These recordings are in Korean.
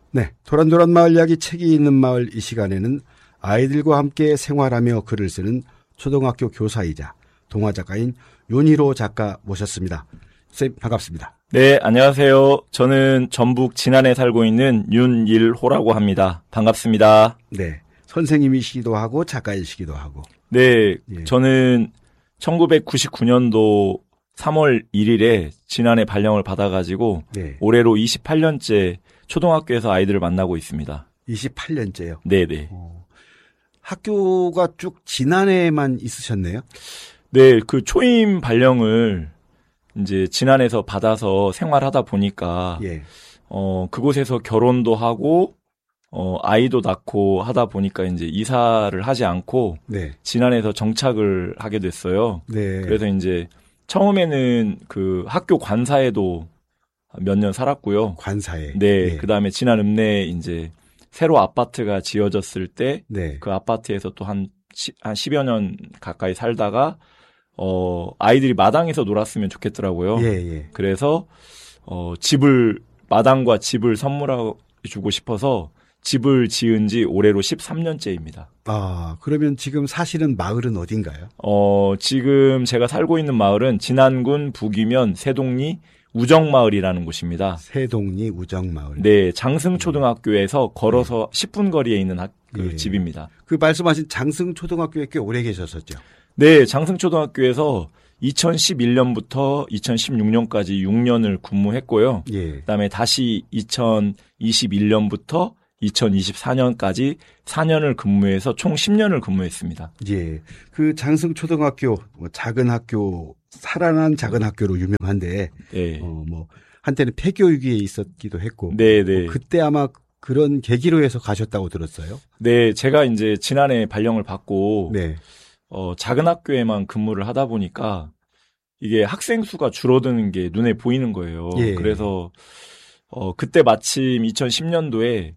네, 도란도란 마을 이야기 책이 있는 마을 이 시간에는 아이들과 함께 생활하며 글을 쓰는 초등학교 교사이자 동화작가인 윤희로 작가 모셨습니다. 선생님 반갑습니다. 네, 안녕하세요. 저는 전북 진안에 살고 있는 윤일호라고 합니다. 반갑습니다. 네, 선생님이시기도 하고 작가이시기도 하고. 네, 예. 저는 1999년도 3월 1일에 진안에 발령을 받아가지고 네. 올해로 28년째 초등학교에서 아이들을 만나고 있습니다. 28년째요? 네네. 학교가 쭉 진안에만 있으셨네요? 네, 그 초임 발령을 이제 진안에서 받아서 생활하다 보니까, 예. 그곳에서 결혼도 하고, 아이도 낳고 하다 보니까 이제 이사를 하지 않고, 네. 진안에서 정착을 하게 됐어요. 네. 그래서 이제 처음에는 그 학교 관사에도 몇 년 살았고요. 관사에. 네. 예. 그 다음에 진안 읍내에 이제 새로 아파트가 지어졌을 때, 네. 그 아파트에서 또 한 10여 년 가까이 살다가, 아이들이 마당에서 놀았으면 좋겠더라고요. 예, 예. 그래서, 마당과 집을 선물해 주고 싶어서 집을 지은 지 올해로 13년째입니다. 아, 그러면 지금 사시는 마을은 어딘가요? 지금 제가 살고 있는 마을은 진안군 북이면 새동리 우정마을이라는 곳입니다. 새동리 우정마을. 네, 장승초등학교에서 걸어서 10분 거리에 있는 예. 집입니다. 그 말씀하신 장승초등학교에 꽤 오래 계셨었죠? 네, 장승초등학교에서 2011년부터 2016년까지 6년을 근무했고요. 예. 그다음에 다시 2021년부터 2024년까지 4년을 근무해서 총 10년을 근무했습니다. 예. 그 장승초등학교, 작은 학교, 살아난 작은 학교로 유명한데, 네. 한때는 폐교위기에 있었기도 했고, 네. 그때 아마 그런 계기로 해서 가셨다고 들었어요? 네, 제가 이제 지난해 발령을 받고, 네. 작은 학교에만 근무를 하다 보니까 이게 학생 수가 줄어드는 게 눈에 보이는 거예요. 예. 그래서, 그때 마침 2010년도에,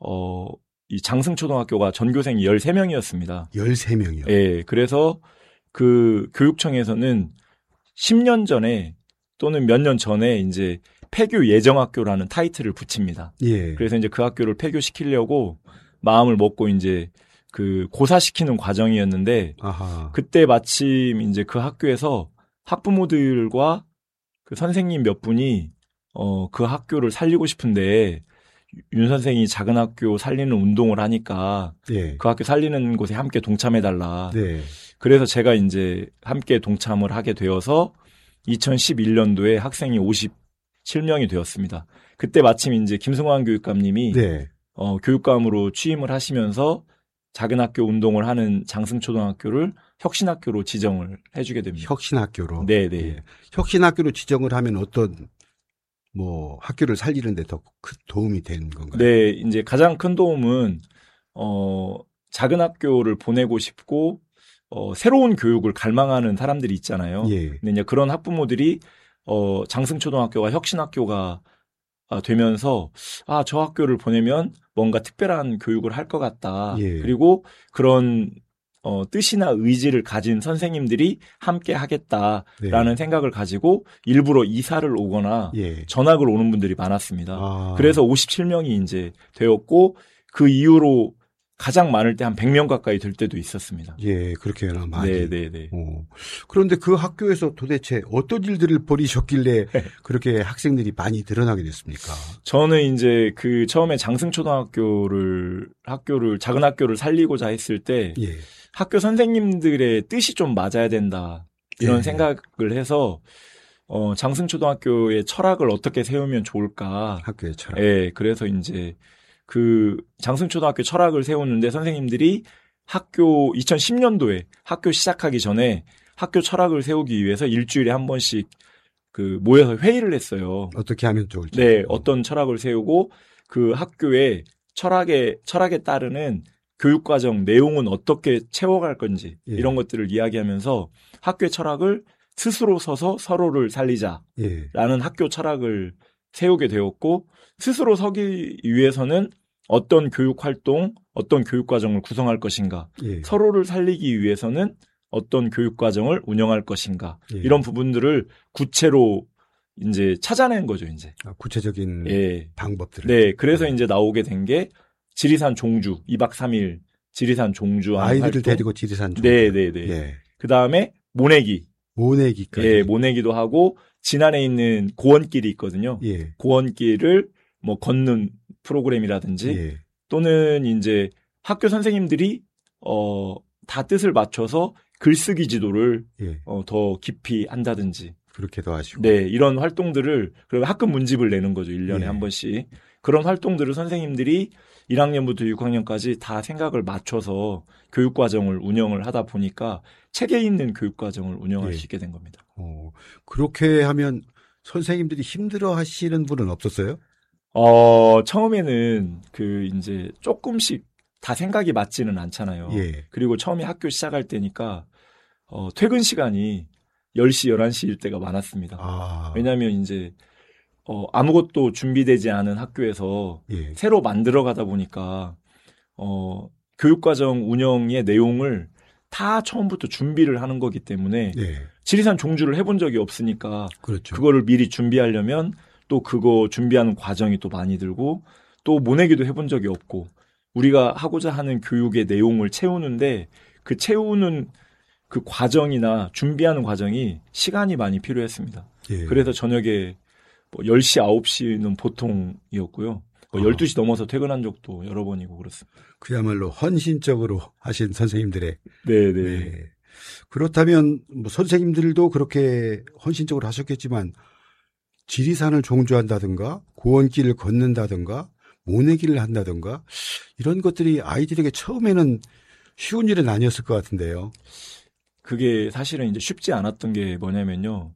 이 장승초등학교가 전교생이 13명이었습니다. 13명이요? 예, 그래서 그 교육청에서는 10년 전에 또는 몇 년 전에 이제 폐교 예정학교라는 타이틀을 붙입니다. 예. 그래서 이제 그 학교를 폐교시키려고 마음을 먹고 이제 그 고사시키는 과정이었는데, 아하. 그때 마침 이제 그 학교에서 학부모들과 그 선생님 몇 분이 그 학교를 살리고 싶은데 윤 선생이 작은 학교 살리는 운동을 하니까 예. 그 학교 살리는 곳에 함께 동참해달라. 네. 그래서 제가 이제 함께 동참을 하게 되어서 2011년도에 학생이 57명이 되었습니다. 그때 마침 이제 김승환 교육감님이 네. 교육감으로 취임을 하시면서 작은 학교 운동을 하는 장승초등학교를 혁신학교로 지정을 해주게 됩니다. 혁신학교로? 네네. 예. 혁신학교로 지정을 하면 어떤, 학교를 살리는데 더 큰 도움이 되는 건가요? 네, 이제 가장 큰 도움은, 작은 학교를 보내고 싶고, 새로운 교육을 갈망하는 사람들이 있잖아요. 예. 근데 이제 그런 학부모들이, 장승초등학교가 혁신학교가 되면서, 저 학교를 보내면 뭔가 특별한 교육을 할 것 같다. 예. 그리고 그런, 뜻이나 의지를 가진 선생님들이 함께 하겠다라는 네. 생각을 가지고 일부러 이사를 오거나 예. 전학을 오는 분들이 많았습니다. 아. 그래서 57명이 이제 되었고, 그 이후로 가장 많을 때 한 100명 가까이 될 때도 있었습니다. 예, 그렇게나 많이. 네네네. 그런데 그 학교에서 도대체 어떤 일들을 벌이셨길래 그렇게 학생들이 많이 늘어나게 됐습니까? 저는 이제 그 처음에 학교를 작은 학교를 살리고자 했을 때 예. 학교 선생님들의 뜻이 좀 맞아야 된다. 이런 예. 생각을 해서 장승초등학교의 철학을 어떻게 세우면 좋을까. 학교의 철학. 예, 그래서 이제 그 장승초등학교 철학을 세우는데 선생님들이 2010년도에 학교 시작하기 전에 학교 철학을 세우기 위해서 일주일에 한 번씩 그 모여서 회의를 했어요. 어떻게 하면 좋을지. 네, 어떤 철학을 세우고 그 학교의 철학에 따르는 교육과정 내용은 어떻게 채워갈 건지 예. 이런 것들을 이야기하면서 학교의 철학을 스스로 서서 서로를 살리자라는 예. 학교 철학을 세우게 되었고, 스스로 서기 위해서는 어떤 교육활동, 어떤 교육과정을 구성할 것인가, 예. 서로를 살리기 위해서는 어떤 교육과정을 운영할 것인가, 예. 이런 부분들을 구체로 이제 찾아낸 거죠, 이제. 구체적인 예. 방법들을. 네. 그래서 이제 나오게 된 게 지리산 종주 2박 3일 지리산 종주 아이들을 활동. 데리고 지리산 종주. 네네네. 예. 그다음에 모내기까지. 예, 모내기도 하고 진안에 있는 고원길이 있거든요. 예. 고원길을 뭐 걷는 프로그램이라든지 예. 또는 이제 학교 선생님들이 다 뜻을 맞춰서 글쓰기 지도를 예. 더 깊이 한다든지. 그렇게도 하시고. 네, 이런 활동들을 그리고 학급 문집을 내는 거죠. 1년에 예. 한 번씩. 그런 활동들을 선생님들이 1학년부터 6학년까지 다 생각을 맞춰서 교육 과정을 운영을 하다 보니까 체계 있는 교육 과정을 운영할 예. 수 있게 된 겁니다. 그렇게 하면 선생님들이 힘들어 하시는 분은 없었어요? 처음에는 이제 조금씩 다 생각이 맞지는 않잖아요. 예. 그리고 처음에 학교 시작할 때니까 퇴근 시간이 10시, 11시일 때가 많았습니다. 왜냐하면 이제 아무것도 준비되지 않은 학교에서 예. 새로 만들어 가다 보니까 교육과정 운영의 내용을 다 처음부터 준비를 하는 거기 때문에 예. 지리산 종주를 해본 적이 없으니까 그렇죠. 그거를 미리 준비하려면 또 그거 준비하는 과정이 또 많이 들고 또 모내기도 해본 적이 없고 우리가 하고자 하는 교육의 내용을 채우는데 그 채우는 그 과정이나 준비하는 과정이 시간이 많이 필요했습니다. 예. 그래서 저녁에 10시, 9시는 보통이었고요. 12시 넘어서 퇴근한 적도 여러 번이고 그렇습니다. 그야말로 헌신적으로 하신 선생님들의. 네네. 네. 그렇다면 뭐 선생님들도 그렇게 헌신적으로 하셨겠지만 지리산을 종주한다든가 고원길을 걷는다든가 모내기를 한다든가 이런 것들이 아이들에게 처음에는 쉬운 일은 아니었을 것 같은데요. 그게 사실은 이제 쉽지 않았던 게 뭐냐면요.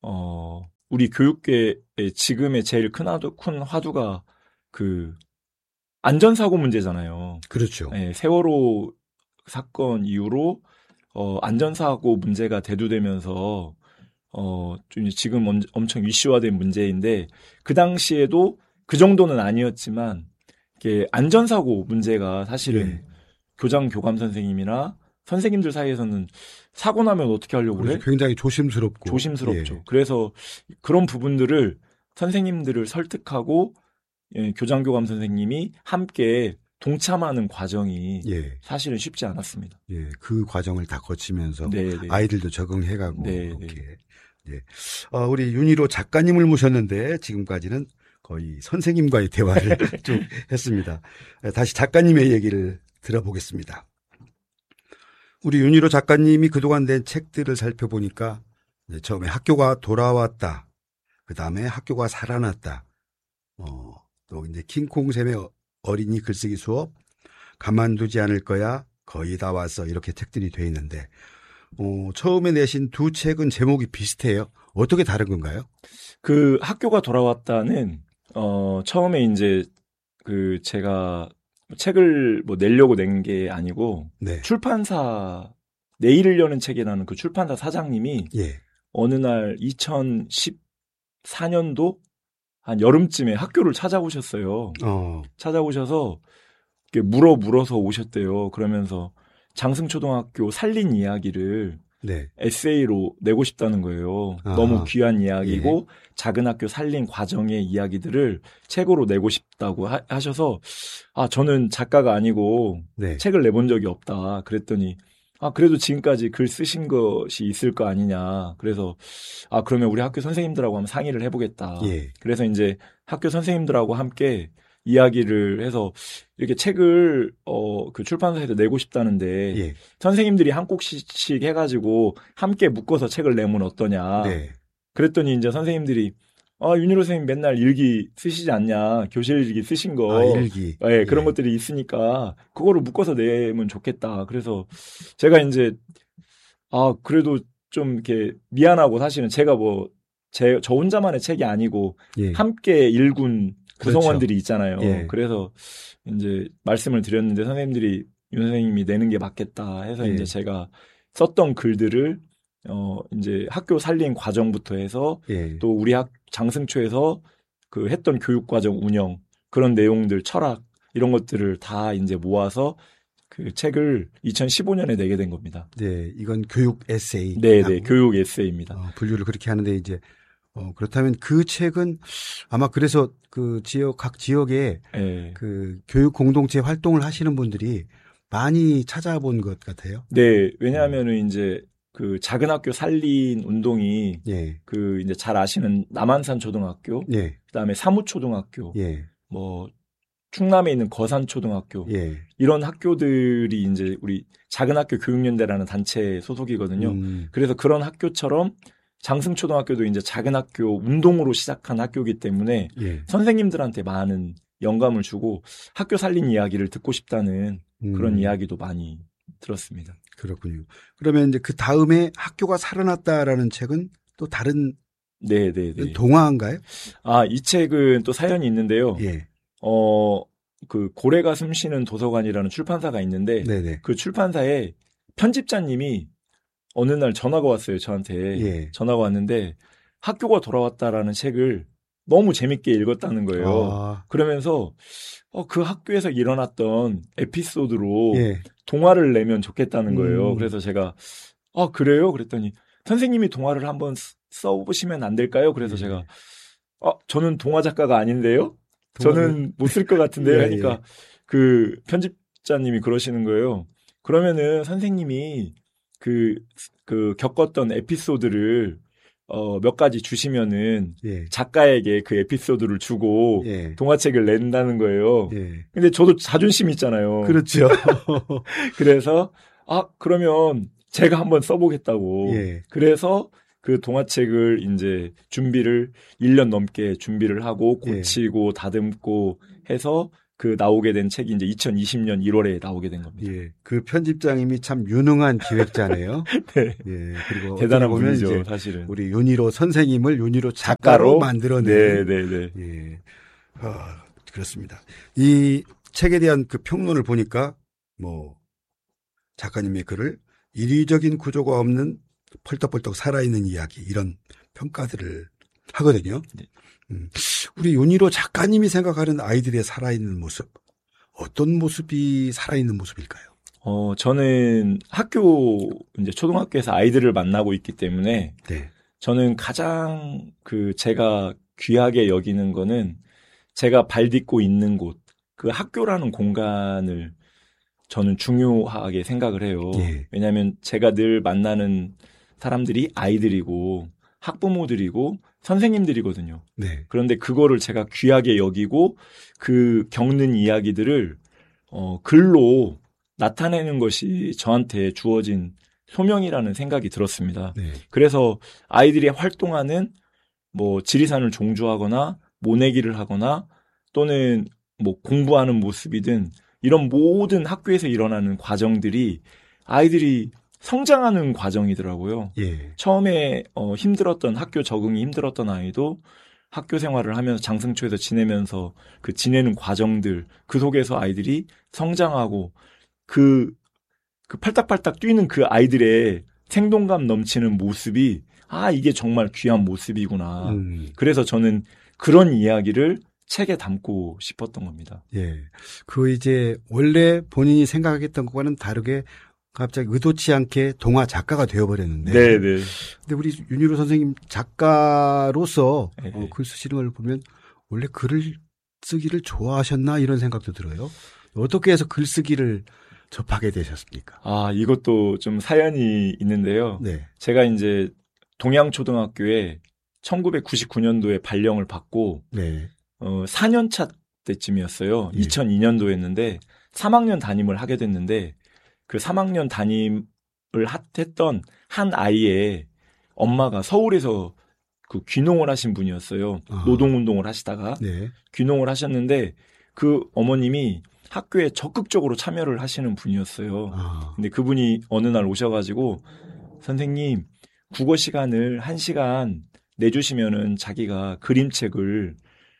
우리 교육계의 지금의 제일 큰 화두가 그 안전사고 문제잖아요. 그렇죠. 네, 세월호 사건 이후로 안전사고 문제가 대두되면서 좀 지금 엄청 이슈화된 문제인데 그 당시에도 그 정도는 아니었지만 이게 안전사고 문제가 사실은 네. 교장 교감 선생님이나 선생님들 사이에서는 사고 나면 어떻게 하려고 그래? 굉장히 조심스럽고. 조심스럽죠. 예. 그래서 그런 부분들을 선생님들을 설득하고 교장 교감 선생님이 함께 동참하는 과정이 예. 사실은 쉽지 않았습니다. 예. 그 과정을 다 거치면서 네네. 아이들도 적응해가고 네네. 이렇게. 예. 우리 윤희로 작가님을 모셨는데 지금까지는 거의 선생님과의 대화를 좀 했습니다. 다시 작가님의 얘기를 들어보겠습니다. 우리 윤희로 작가님이 그동안 낸 책들을 살펴보니까 처음에 학교가 돌아왔다. 그 다음에 학교가 살아났다. 또 이제 킹콩샘의 어린이 글쓰기 수업, 가만두지 않을 거야, 거의 다 왔어. 이렇게 책들이 돼 있는데, 처음에 내신 두 책은 제목이 비슷해요. 어떻게 다른 건가요? 그 학교가 돌아왔다는, 처음에 이제 제가 책을 뭐 내려고 낸 게 아니고, 네. 출판사, 내일을 여는 책이라는 그 출판사 사장님이 예. 어느 날 2014년도 한 여름쯤에 학교를 찾아오셨어요. 찾아오셔서 물어서 오셨대요. 그러면서 장승초등학교 살린 이야기를 네. 에세이로 내고 싶다는 거예요. 너무 귀한 이야기고 작은 학교 살린 과정의 이야기들을 책으로 내고 싶다고 하셔서 저는 작가가 아니고 네. 책을 내본 적이 없다. 그랬더니 그래도 지금까지 글 쓰신 것이 있을 거 아니냐. 그래서 그러면 우리 학교 선생님들하고 한번 상의를 해보겠다. 예. 그래서 이제 학교 선생님들하고 함께 이야기를 해서 이렇게 책을 그 출판사에서 내고 싶다는데 예. 선생님들이 한 꼭씩 해가지고 함께 묶어서 책을 내면 어떠냐. 네. 그랬더니 이제 선생님들이 윤희로 선생님 맨날 일기 쓰시지 않냐. 교실 일기 쓰신 거. 일기. 네, 그런 것들이 있으니까 그거를 묶어서 내면 좋겠다. 그래서 제가 이제 그래도 좀 이렇게 미안하고 사실은 제가 저 혼자만의 책이 아니고 예. 함께 일군 구성원들이 그렇죠. 있잖아요. 예. 그래서 이제 말씀을 드렸는데 선생님들이 윤 선생님이 내는 게 맞겠다 해서 예. 이제 제가 썼던 글들을 이제 학교 살린 과정부터 해서 예. 또 우리 장승초에서 그 했던 교육 과정 운영 그런 내용들 철학 이런 것들을 다 이제 모아서 그 책을 2015년에 내게 된 겁니다. 네, 이건 교육 에세이. 네, 교육 에세이입니다. 분류를 그렇게 하는데 이제 그렇다면 그 책은 아마 그래서 그 각 지역에 네. 그 교육 공동체 활동을 하시는 분들이 많이 찾아본 것 같아요. 네, 왜냐하면은 이제 그 작은 학교 살린 운동이 예. 그 이제 잘 아시는 남한산 초등학교, 예. 그다음에 사무초등학교, 예. 뭐 충남에 있는 거산초등학교 예. 이런 학교들이 이제 우리 작은 학교 교육연대라는 단체 소속이거든요. 그래서 그런 학교처럼 장승초등학교도 이제 작은 학교 운동으로 시작한 학교이기 때문에 예. 선생님들한테 많은 영감을 주고 학교 살린 이야기를 듣고 싶다는 그런 이야기도 많이 들었습니다. 그렇군요. 그러면 이제 그 다음에 학교가 살아났다라는 책은 또 다른 네네네. 동화인가요? 아, 이 책은 또 사연이 있는데요. 예. 그 고래가 숨쉬는 도서관이라는 출판사가 있는데 네네. 그 출판사에 편집자님이 어느 날 전화가 왔어요, 저한테. 예. 전화가 왔는데 학교가 돌아왔다라는 책을 너무 재밌게 읽었다는 거예요. 아. 그러면서 그 학교에서 일어났던 에피소드로 예. 동화를 내면 좋겠다는 거예요. 그래서 제가 그래요? 그랬더니 선생님이 동화를 한번 써보시면 안 될까요? 그래서 예. 제가 저는 동화 작가가 아닌데요? 저는 못 쓸 것 같은데요? 예, 하니까 예. 그 편집자님이 그러시는 거예요. 그러면은 선생님이 그 겪었던 에피소드를 몇 가지 주시면은 예. 작가에게 그 에피소드를 주고 예. 동화책을 낸다는 거예요. 예. 근데 저도 자존심 있잖아요. 그렇죠. 그래서 그러면 제가 한번 써보겠다고. 예. 그래서 그 동화책을 이제 1년 넘게 준비를 하고 고치고 다듬고 해서 그 나오게 된 책이 이제 2020년 1월에 나오게 된 겁니다. 예. 그 편집장님이 참 유능한 기획자네요. 네. 예. 그리고 대단한 보면 분이죠, 이제 사실은. 우리 윤희로 선생님을 윤희로 작가로 만들어낸. 네. 예. 그렇습니다. 이 책에 대한 그 평론을 보니까 뭐 작가님의 글을 이리적인 구조가 없는 펄떡펄떡 살아있는 이야기 이런 평가들을 하거든요. 네. 우리 윤희로 작가님이 생각하는 아이들의 살아있는 모습 어떤 모습이 살아있는 모습일까요? 저는 이제 초등학교에서 아이들을 만나고 있기 때문에 네. 저는 가장 제가 귀하게 여기는 거는 제가 발 딛고 있는 곳, 그 학교라는 공간을 저는 중요하게 생각을 해요. 예. 왜냐하면 제가 늘 만나는 사람들이 아이들이고 학부모들이고 선생님들이거든요. 네. 그런데 그거를 제가 귀하게 여기고 그 겪는 이야기들을 글로 나타내는 것이 저한테 주어진 소명이라는 생각이 들었습니다. 네. 그래서 아이들이 활동하는 뭐 지리산을 종주하거나 모내기를 하거나 또는 뭐 공부하는 모습이든 이런 모든 학교에서 일어나는 과정들이 아이들이 성장하는 과정이더라고요. 예. 처음에 힘들었던 학교 적응이 힘들었던 아이도 학교 생활을 하면서 장승초에서 지내면서 그 지내는 과정들 그 속에서 아이들이 성장하고 그 팔딱팔딱 뛰는 그 아이들의 생동감 넘치는 모습이 이게 정말 귀한 모습이구나. 그래서 저는 그런 이야기를 책에 담고 싶었던 겁니다. 예. 이제 원래 본인이 생각했던 것과는 다르게 갑자기 의도치 않게 동화 작가가 되어버렸는데. 네네. 근데 우리 윤희로 선생님 작가로서 네. 글 쓰시는 걸 보면 원래 글을 쓰기를 좋아하셨나 이런 생각도 들어요. 어떻게 해서 글 쓰기를 접하게 되셨습니까? 이것도 좀 사연이 있는데요. 네. 제가 이제 동양초등학교에 1999년도에 발령을 받고 네. 4년차 때쯤이었어요. 2002년도였는데 3학년 담임을 하게 됐는데 그 3학년 담임을 했던 한 아이의 엄마가 서울에서 그 귀농을 하신 분이었어요. 노동운동을 하시다가 네. 귀농을 하셨는데 그 어머님이 학교에 적극적으로 참여를 하시는 분이었어요. 근데 그분이 어느 날 오셔가지고 선생님 국어 시간을 1시간 내주시면은 자기가 그림책을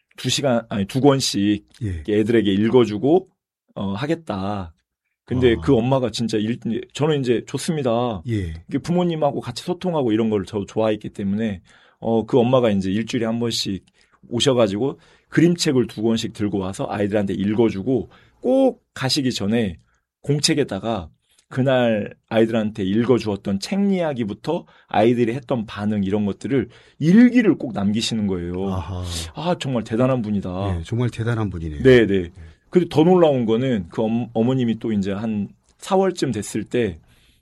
2권씩 애들에게 읽어주고 하겠다. 근데 그 엄마가 진짜 저는 이제 좋습니다. 예. 부모님하고 같이 소통하고 이런 걸 저 좋아했기 때문에 그 엄마가 이제 일주일에 한 번씩 오셔가지고 그림책을 2권씩 들고 와서 아이들한테 읽어주고 꼭 가시기 전에 공책에다가 그날 아이들한테 읽어주었던 책 이야기부터 아이들이 했던 반응 이런 것들을 일기를 꼭 남기시는 거예요. 아하. 아, 정말 대단한 분이다. 네, 정말 대단한 분이네요. 네네. 근데 더 놀라운 거는 그 어머님이 또 이제 한 4월쯤 됐을 때,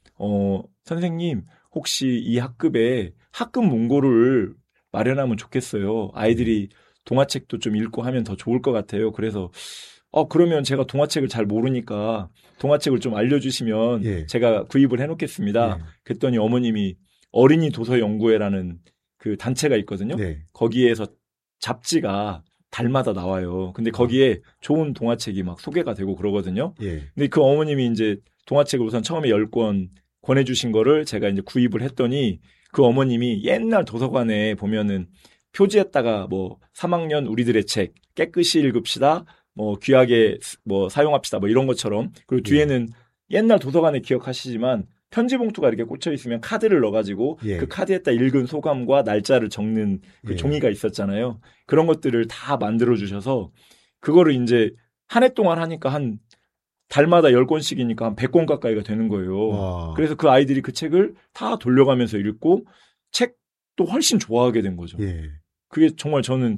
선생님, 혹시 이 학급에 학급 문고를 마련하면 좋겠어요. 아이들이 동화책도 좀 읽고 하면 더 좋을 것 같아요. 그래서, 그러면 제가 동화책을 잘 모르니까 동화책을 좀 알려주시면 예. 제가 구입을 해놓겠습니다. 예. 그랬더니 어머님이 어린이 도서연구회라는 그 단체가 있거든요. 네. 거기에서 잡지가 달마다 나와요. 근데 거기에 좋은 동화책이 막 소개가 되고 그러거든요. 예. 근데 그 어머님이 이제 동화책을 우선 처음에 10권 권해주신 거를 제가 이제 구입을 했더니 그 어머님이 옛날 도서관에 보면은 표지에다가 뭐 3학년 우리들의 책 깨끗이 읽읍시다. 뭐 귀하게 뭐 사용합시다. 뭐 이런 것처럼. 그리고 뒤에는 옛날 도서관에 기억하시지만 편지 봉투가 이렇게 꽂혀 있으면 카드를 넣어가지고 예. 그 카드에다 읽은 소감과 날짜를 적는 그 예. 종이가 있었잖아요. 그런 것들을 다 만들어 주셔서 그거를 이제 한 해 동안 하니까 한 달마다 10권씩이니까 한 100권 가까이가 되는 거예요. 와. 그래서 그 아이들이 그 책을 다 돌려가면서 읽고 책도 훨씬 좋아하게 된 거죠. 예. 그게 정말 저는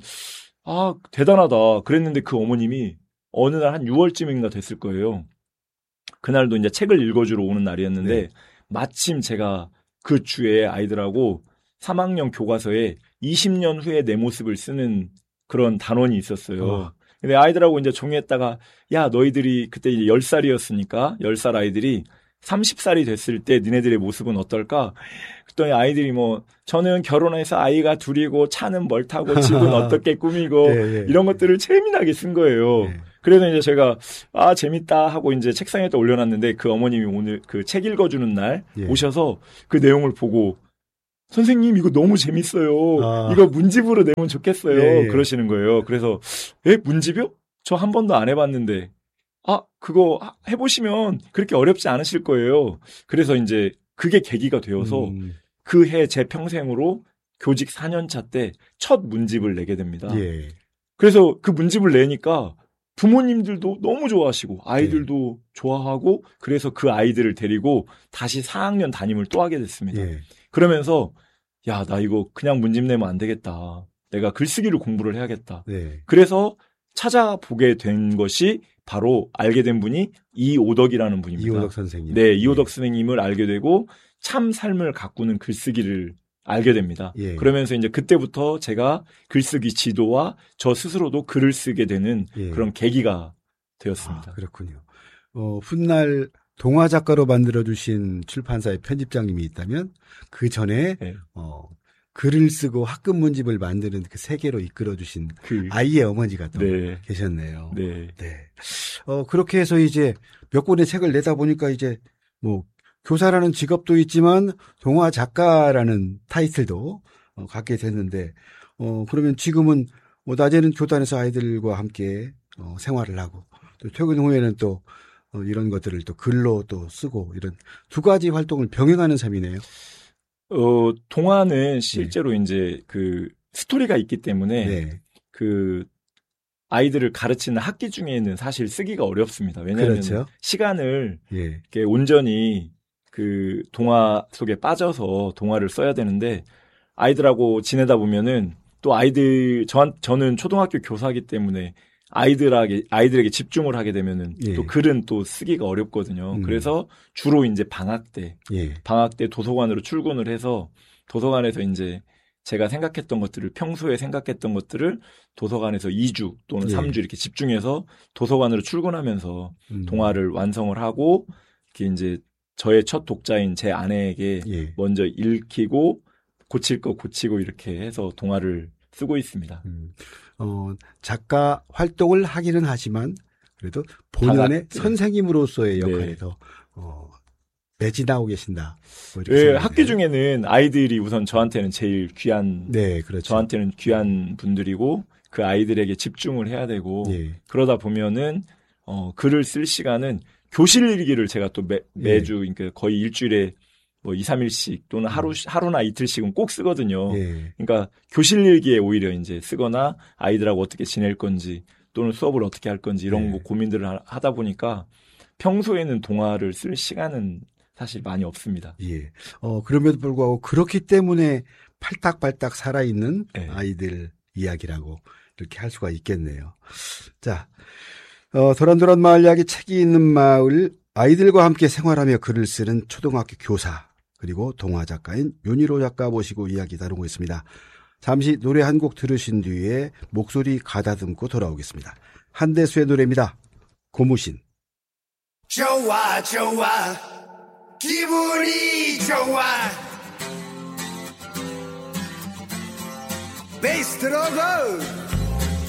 대단하다 그랬는데 그 어머님이 어느 날 한 6월쯤인가 됐을 거예요. 그날도 이제 책을 읽어주러 오는 날이었는데 네. 마침 제가 그 주에 아이들하고 3학년 교과서에 20년 후에 내 모습을 쓰는 그런 단원이 있었어요. 근데 아이들하고 이제 종이에다가 야 너희들이 그때 이제 10살이었으니까 10살 아이들이 30살이 됐을 때 니네들의 모습은 어떨까? 그랬더니 아이들이 뭐 저는 결혼해서 아이가 둘이고 차는 뭘 타고 집은 어떻게 꾸미고 예. 이런 것들을 재미나게 쓴 거예요. 예. 그래서 이제 제가 재밌다 하고 이제 책상에다 올려놨는데 그 어머님이 오늘 그 책 읽어주는 날 예. 오셔서 그 내용을 보고 선생님 이거 너무 재밌어요. 아. 이거 문집으로 내면 좋겠어요. 예. 그러시는 거예요. 그래서 문집이요? 저 한 번도 안 해봤는데 그거 해보시면 그렇게 어렵지 않으실 거예요. 그래서 이제 그게 계기가 되어서 그 해 제 평생으로 교직 4년차 때 첫 문집을 내게 됩니다. 예. 그래서 그 문집을 내니까 부모님들도 너무 좋아하시고 아이들도 좋아하고 그래서 그 아이들을 데리고 다시 4학년 담임을 또 하게 됐습니다. 예. 그러면서 야, 나 이거 그냥 문집 내면 안 되겠다. 내가 글쓰기를 공부를 해야겠다. 네. 그래서 찾아보게 된 것이 바로 알게 된 분이 이오덕이라는 분입니다. 이오덕 선생님. 네, 이오덕 선생님을 알게 되고 참 삶을 가꾸는 글쓰기를 알게 됩니다. 예. 그러면서 이제 그때부터 제가 글쓰기 지도와 저 스스로도 글을 쓰게 되는 예. 그런 계기가 되었습니다. 그렇군요. 훗날 동화 작가로 만들어주신 출판사의 편집장님이 있다면 그 전에 네. 글을 쓰고 학급 문집을 만드는 그 세계로 이끌어주신 아이의 어머니가 또 계셨네요. 네. 네. 그렇게 해서 이제 몇 권의 책을 내다 보니까 이제 뭐 교사라는 직업도 있지만 동화 작가라는 타이틀도 갖게 됐는데 그러면 지금은 뭐 낮에는 교단에서 아이들과 함께 생활을 하고 또 퇴근 후에는 또 이런 것들을 또 글로 또 쓰고 이런 두 가지 활동을 병행하는 삶이네요. 동화는 실제로 이제 그 스토리가 있기 때문에 그 아이들을 가르치는 학기 중에는 사실 쓰기가 어렵습니다. 왜냐하면 그렇죠. 시간을 이렇게 온전히 그 동화 속에 빠져서 동화를 써야 되는데 아이들하고 지내다 보면은 또 저는 초등학교 교사이기 때문에 아이들에게 집중을 하게 되면은 또 글은 또 쓰기가 어렵거든요. 그래서 주로 이제 방학 때 도서관으로 출근을 해서 도서관에서 이제 제가 생각했던 것들을 평소에 생각했던 것들을 도서관에서 2주 또는 3주 이렇게 집중해서 도서관으로 출근하면서 동화를 완성을 하고 이렇게 이제 저의 첫 독자인 제 아내에게 먼저 읽히고 고칠 거 고치고 이렇게 해서 동화를 쓰고 있습니다. 작가 활동을 하기는 하지만 그래도 본연의 선생님으로서의 역할에서 매진하고 계신다. 뭐 학기 중에는 아이들이 우선 저한테는 제일 귀한, 그렇죠. 저한테는 귀한 분들이고 그 아이들에게 집중을 해야 되고 그러다 보면은 글을 쓸 시간은 교실 일기를 제가 또 매주 그러니까 거의 일주일에 뭐 2, 3일씩 또는 하루나 이틀씩은 꼭 쓰거든요. 그러니까 교실 일기에 오히려 이제 쓰거나 아이들하고 어떻게 지낼 건지 또는 수업을 어떻게 할 건지 이런 거 고민들을 하다 보니까 평소에는 동화를 쓸 시간은 사실 많이 없습니다. 예. 그럼에도 불구하고 그렇기 때문에 팔딱팔딱 살아있는 네. 아이들 이야기라고 이렇게 할 수가 있겠네요. 자, 도란도란 마을 이야기 책이 있는 마을, 아이들과 함께 생활하며 글을 쓰는 초등학교 교사, 그리고 동화 작가인 윤희로 작가 모시고 이야기 나누고 있습니다. 잠시 노래 한 곡 들으신 뒤에 목소리 가다듬고 돌아오겠습니다. 한대수의 노래입니다. 고무신. 좋아 좋아 기분이 좋아 베이스 들어도